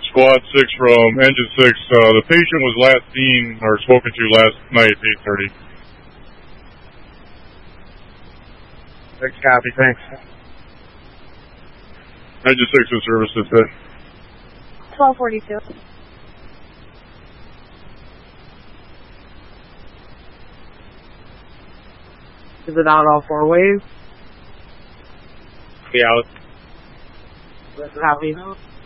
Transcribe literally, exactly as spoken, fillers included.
Squad six from Engine six. Uh, the patient was last seen or spoken to last night at eight thirty. Thanks, copy, thanks. Engine six in service is it. twelve forty-two. Is it out all four ways? Be out. Copy.